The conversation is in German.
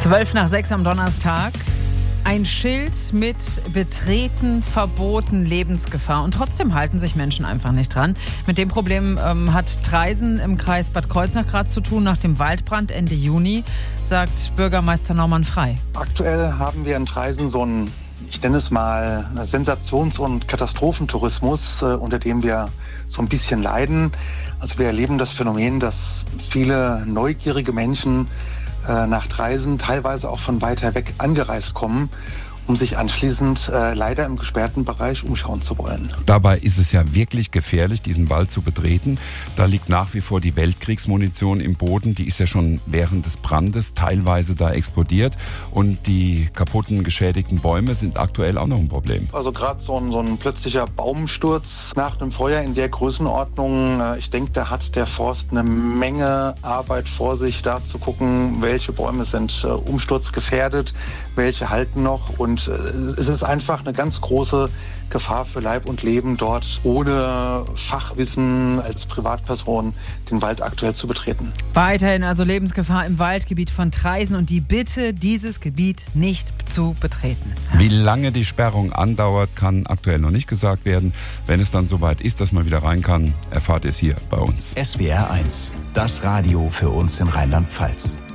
5:12 am Donnerstag. Ein Schild mit Betreten verboten, Lebensgefahr. Und trotzdem halten sich Menschen einfach nicht dran. Mit dem Problem hat Traisen im Kreis Bad Kreuznach gerade zu tun nach dem Waldbrand Ende Juni, sagt Bürgermeister Norman Frei. Aktuell haben wir in Traisen so einen, ich nenne es mal, Sensations- und Katastrophentourismus, unter dem wir so ein bisschen leiden. Also wir erleben das Phänomen, dass viele neugierige Menschen nach Traisen, teilweise auch von weiter weg angereist kommen, um sich anschließend leider im gesperrten Bereich umschauen zu wollen. Dabei ist es ja wirklich gefährlich, diesen Wald zu betreten. Da liegt nach wie vor die Weltkriegsmunition im Boden. Die ist ja schon während des Brandes teilweise da explodiert. Und die kaputten, geschädigten Bäume sind aktuell auch noch ein Problem. Also gerade so ein plötzlicher Baumsturz nach einem Feuer in der Größenordnung, ich denke, da hat der Forst eine Menge Arbeit vor sich, da zu gucken, welche Bäume sind umsturzgefährdet, welche halten noch. Und es ist einfach eine ganz große Gefahr für Leib und Leben, dort ohne Fachwissen als Privatperson den Wald aktuell zu betreten. Weiterhin also Lebensgefahr im Waldgebiet von Traisen und die Bitte, dieses Gebiet nicht zu betreten. Wie lange die Sperrung andauert, kann aktuell noch nicht gesagt werden. Wenn es dann soweit ist, dass man wieder rein kann, erfahrt ihr es hier bei uns. SWR 1, das Radio für uns in Rheinland-Pfalz.